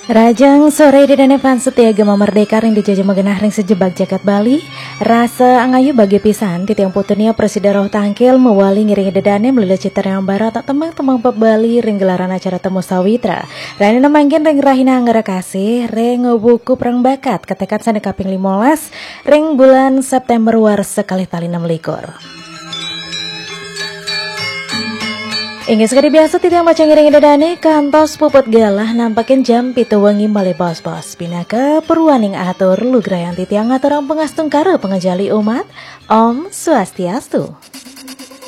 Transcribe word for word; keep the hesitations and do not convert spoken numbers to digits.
Rajang sore di Danepan setia gema merdeka ring dijajah magenah ring sejebak jagat Bali. Rasa angayu bagi pisan titiang putunia presiden roh tangkil mewali ngiringi dedane melalui citra yang barat tak temang-temang pep Bali ring gelaran acara temu sawitra. Rani nemangkin ring rahina anggara kasih ring buku perang bakat ketekan sana kaping limolas ring bulan September war sekali tali enam likur. Inggih sekali biasa tidak baca ngiringi dadane kantos puput galah nampakin jam pitu wengi balik bos-bos pindah ke peruaning atur lugrayan titiang aturang pengastung karo pengejali umat Om Swastiastu.